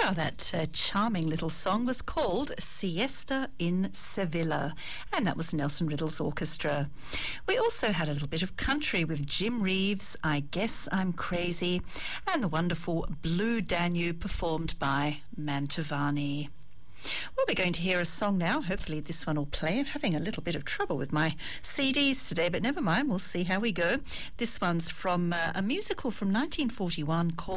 Now, that charming little song was called Siesta in Sevilla, and that was Nelson Riddle's orchestra. We also had a little bit of country with Jim Reeves, I Guess I'm Crazy, and the wonderful Blue Danube performed by Mantovani. Well, we're going to hear a song now. Hopefully this one will play. I'm having a little bit of trouble with my CDs today, but never mind. We'll see how we go. This one's from a musical from 1941 called